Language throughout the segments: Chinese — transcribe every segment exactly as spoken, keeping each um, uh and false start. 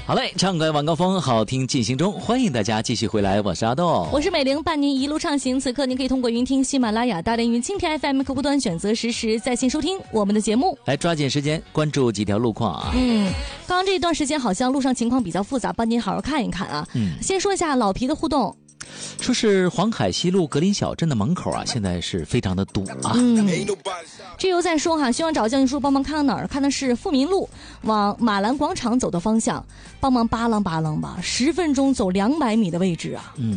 好嘞，畅快晚高峰，好听进行中，欢迎大家继续回来，我是阿豆， 我是美玲，伴您一路畅行。此刻您可以通过云听喜马拉雅、大连云蜻蜓 F M 客户端选择实时在线收听我们的节目。 来抓紧时间关注几条路况啊。 嗯，刚刚这一段时间好像路上情况比较复杂，帮您好好看一看啊。嗯，先说一下老皮的互动。 说是黄海西路格林小镇的门口啊，现在是非常的堵啊。 嗯，这又在说哈，希望找教训叔帮忙看哪儿？看的是富民路往马兰广场走的方向，帮忙巴啷巴啷吧，十分钟走两百米的位置啊。 嗯。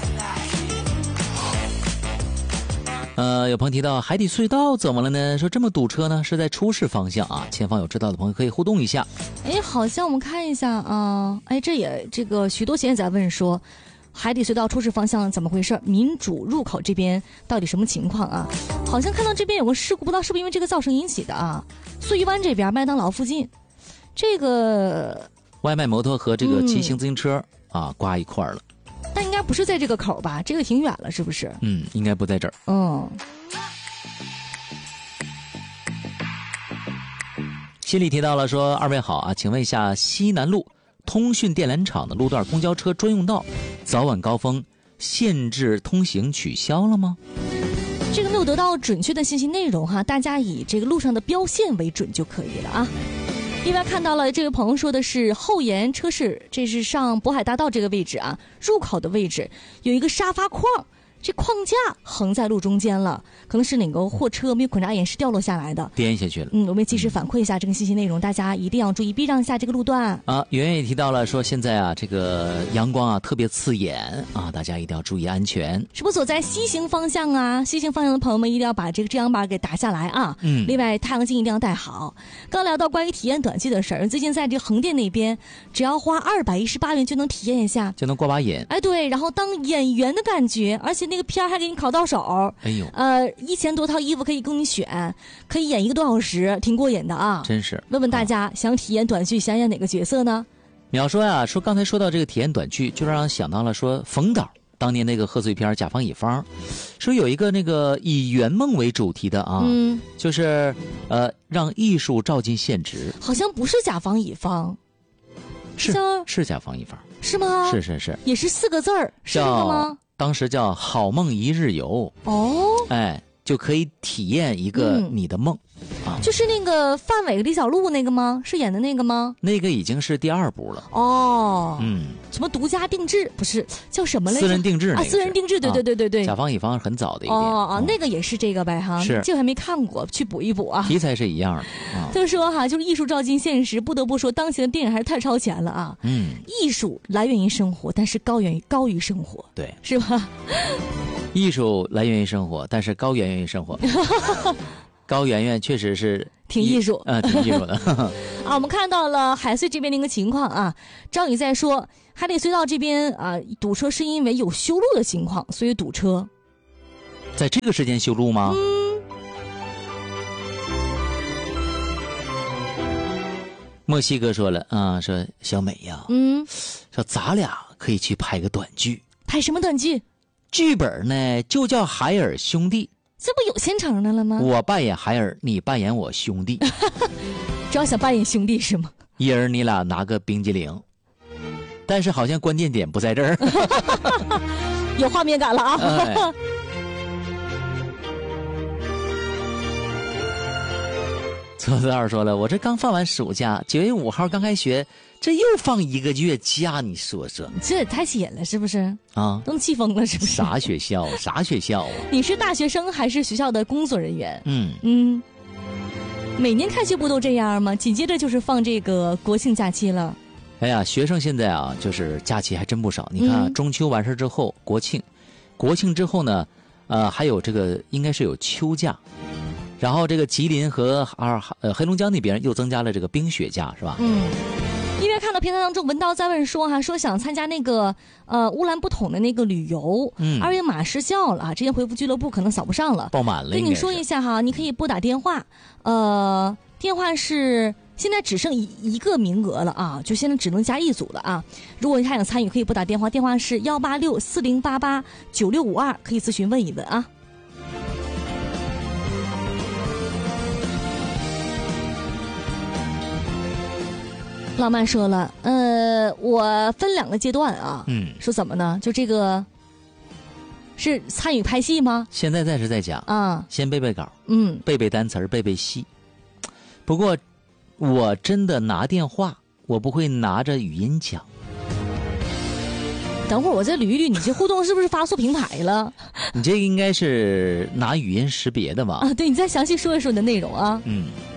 呃，有朋友提到海底隧道怎么了呢？说这么堵车呢，是在出事方向啊。前方有知道的朋友可以互动一下。 哎，好像我们看一下啊，哎，这也这个许多贤在问说。海底隧道出事方向怎么回事？民主入口这边到底什么情况啊？好像看到这边有个事故，不知道是不是因为这个噪声引起的啊？素玉湾这边麦当劳附近，这个外卖摩托和这个骑行自行车、嗯、啊挂一块了， 但应该不是在这个口吧？这个挺远了，是不是？ 嗯，应该不在这儿。 嗯。 心里提到了说，二位好啊，请问一下西南路通讯电缆厂的路段公交车专用道早晚高峰限制通行取消了吗？ 这个没有得到准确的信息内容哈，大家以这个路上的标线为准就可以了啊。另外看到了这位朋友说的是后沿车室，这是上渤海大道这个位置啊，入口的位置有一个沙发框，这框架横在路中间了，可能是哪个货车没有捆扎严实掉落下来的， 颠下去了。 嗯，我们及时反馈一下这个信息内容，大家一定要注意避让一下这个路段啊。圆圆也提到了说，现在啊这个阳光啊特别刺眼啊，大家一定要注意安全。 是不是走在西行方向啊？西行方向的朋友们一定要把这个遮阳板给打下来啊。嗯。另外太阳镜一定要戴好。刚聊到关于体验短剧的事儿，最近在这个横店那边，只要花二百一十八元就能体验一下， 就能过把瘾。 哎，对，然后当演员的感觉，而且那个片儿还给你考到手。 哎呦， 呃，一千多套衣服可以供你选，可以演一个多小时，挺过瘾的啊！ 真是。 问问大家，啊、想体验短剧，想演哪个角色呢？ 淼说呀、啊，说刚才说到这个体验短剧，就让人想到了说冯导当年那个贺岁片《甲方乙方》，说有一个那个以圆梦为主题的啊，嗯，就是呃让艺术照进现实。 好像不是甲方乙方， 是是甲方乙方， 是吗？ 是是是， 也是四个字儿，是这个吗？ 当时叫好梦一日游哦， 哎，就可以体验一个你的梦、 嗯、啊，就是那个范伟、李小璐那个吗？是演的那个吗？ 那个已经是第二部了哦。 嗯， 什么独家定制？不是叫什么来着？ 私人定制那个啊，私人定制，对对对对对。 甲方乙方很早的一点哦哦、嗯，那个也是这个呗哈， 是这个还没看过，去补一补啊。 题材是一样的。啊、 就说哈，就是艺术照进现实，不得不说当前的电影还是太超前了啊。嗯，艺术来源于生活，但是高源于高于生活， 对， 是吧？ 艺术来源于生活，但是高源于生活。高圆圆确实是挺艺术， 呃，挺艺术的。 啊，我们看到了海隧这边的一个情况啊，张宇在说海底隧道这边啊堵车是因为有修路的情况，所以堵车。 在这个时间修路吗？ 嗯。 墨西哥说了啊，说小美呀， 嗯， 说咱俩可以去拍个短剧。 拍什么短剧？ 剧本呢就叫海尔兄弟。 这不有现成的了吗？ 我扮演海尔，你扮演我兄弟。 主要想扮演兄弟是吗？ 一人你俩拿个冰激凌，但是好像关键点不在这儿。 有画面感了啊！哎左子二说了，我这刚放完暑假，九月五号刚开学，这又放一个月假，你说说， 这也太险了，是不是？ 啊， 都气疯了，是不是？ 啥学校？啥学校啊？ 你是大学生还是学校的工作人员？ 嗯嗯，每年开学不都这样吗？紧接着就是放这个国庆假期了。 哎呀，学生现在啊，就是假期还真不少。你看、啊嗯，中秋完事之后，国庆，国庆之后呢，呃，还有这个应该是有秋假。然后这个吉林和啊呃黑龙江那边又增加了这个冰雪假，是吧？ 嗯。因为看到片段当中，文刀在问说哈，说想参加那个呃乌兰布统的那个旅游，嗯，二维码失效了啊，之前回复俱乐部可能扫不上了， 爆满了。 跟你说一下哈，你可以拨打电话，呃，电话是现在只剩一一个名额了啊，就现在只能加一组了啊。如果你还想参与，可以拨打电话，电话是幺八六四零八八九六五二，可以咨询问一问啊。 浪漫说了，呃，我分两个阶段啊， 嗯， 说怎么呢？就这个是参与拍戏吗？ 现在暂时在讲啊， 先背背稿， 嗯， 背背单词儿，背背戏。不过我真的拿电话，我不会拿着语音讲。 等会儿我再捋一捋，你这互动是不是发错平台了？ 你这应该是拿语音识别的吧？ 啊，对，你再详细说一说你的内容啊。 嗯。